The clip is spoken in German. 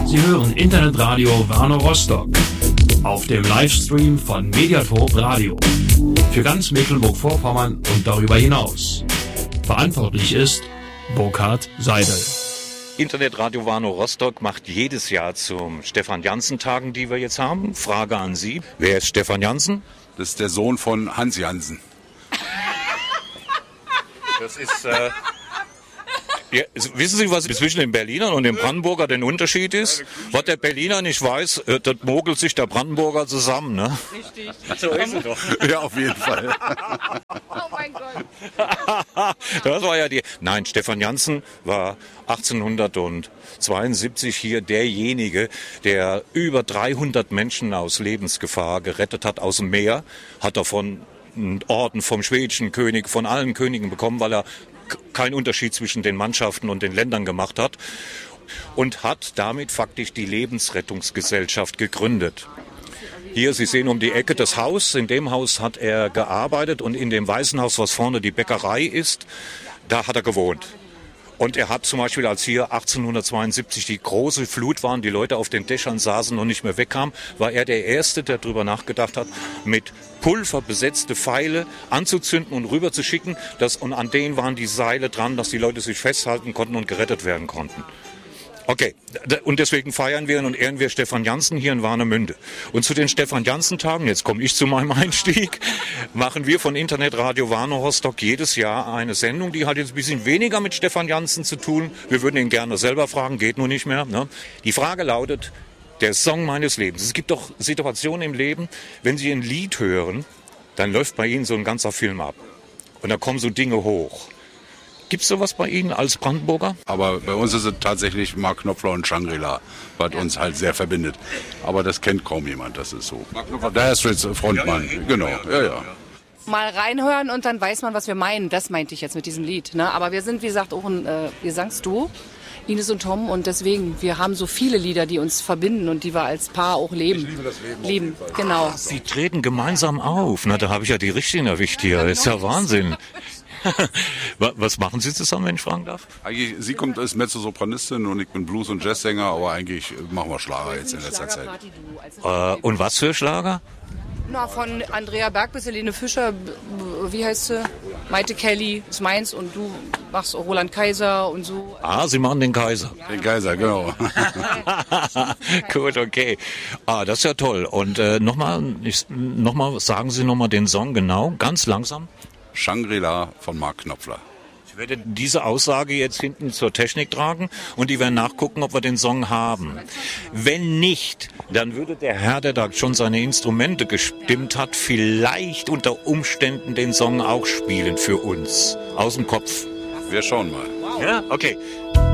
Sie hören Internetradio Warnow Rostock auf dem Livestream von Mediatorp Radio für ganz Mecklenburg-Vorpommern und darüber hinaus. Verantwortlich ist Burkhard Seidel. Internetradio Warnow Rostock macht jedes Jahr zum Stefan-Jansen-Tagen, die wir jetzt haben. Frage an Sie. Wer ist Stefan Jansen? Das ist der Sohn von Hans Jansen. Das ist... Ja, wissen Sie, was zwischen den Berlinern und den Brandenburger den Unterschied ist? Was der Berliner nicht weiß, das mogelt sich der Brandenburger zusammen, ne? Richtig. So ist es doch. Ja, auf jeden Fall. Oh mein Gott. Das war ja die... Nein, Stefan Jansen war 1872 hier derjenige, der über 300 Menschen aus Lebensgefahr gerettet hat aus dem Meer. Hat davon einen Orden vom schwedischen König, von allen Königen bekommen, weil er keinen Unterschied zwischen den Mannschaften und den Ländern gemacht hat und hat damit faktisch die Lebensrettungsgesellschaft gegründet. Hier, Sie sehen um die Ecke das Haus, in dem Haus hat er gearbeitet und in dem Weißen Haus, was vorne die Bäckerei ist, da hat er gewohnt. Und er hat zum Beispiel, als hier 1872 die große Flut waren, die Leute auf den Dächern saßen und nicht mehr wegkamen, war er der Erste, der darüber nachgedacht hat, mit Pulver besetzte Pfeile anzuzünden und rüber zu schicken. Und an denen waren die Seile dran, dass die Leute sich festhalten konnten und gerettet werden konnten. Okay, und deswegen feiern wir und ehren wir Stefan Jansen hier in Warnemünde. Und zu den Stefan-Jansen-Tagen, jetzt komme ich zu meinem Einstieg, machen wir von Internetradio Warnow Rostock jedes Jahr eine Sendung, die hat jetzt ein bisschen weniger mit Stefan Jansen zu tun. Wir würden ihn gerne selber fragen, geht nur nicht mehr. Ne? Die Frage lautet, der Song meines Lebens. Es gibt doch Situationen im Leben, wenn Sie ein Lied hören, dann läuft bei Ihnen so ein ganzer Film ab. Und da kommen so Dinge hoch. Gibt es sowas bei Ihnen als Brandenburger? Aber bei uns ist es tatsächlich Mark Knopfler und Shangri-La, was uns halt sehr verbindet. Aber das kennt kaum jemand, das ist so. Mark Knopfler, Dire Straits Frontmann, ja, genau, ja. Mal reinhören und dann weiß man, was wir meinen. Das meinte ich jetzt mit diesem Lied. Ne? Aber wir sind, wie gesagt, auch ein Gesangsduo, Ines und Tom. Und deswegen, wir haben so viele Lieder, die uns verbinden und die wir als Paar auch leben. Ich liebe das Leben. Genau. Sie treten gemeinsam auf. Na, da habe ich ja die Richtigen erwischt hier. Das ist ja Wahnsinn. Was machen Sie zusammen, wenn ich fragen darf? Eigentlich, sie kommt als Mezzosopranistin und ich bin Blues- und Jazzsänger, aber eigentlich machen wir Schlager jetzt in letzter Zeit. Und was für Schlager? Na, von Andrea Berg bis Helene Fischer, wie heißt sie? Maite Kelly ist meins und du machst auch Roland Kaiser und so. Ah, Sie machen den Kaiser. Den Kaiser, genau. Gut, okay. Das ist ja toll. Und nochmal, sagen Sie nochmal den Song genau, ganz langsam. Shangri-La von Mark Knopfler. Ich werde diese Aussage jetzt hinten zur Technik tragen und die werden nachgucken, ob wir den Song haben. Wenn nicht, dann würde der Herr, der da schon seine Instrumente gestimmt hat, vielleicht unter Umständen den Song auch spielen für uns. Aus dem Kopf. Wir schauen mal. Ja, okay.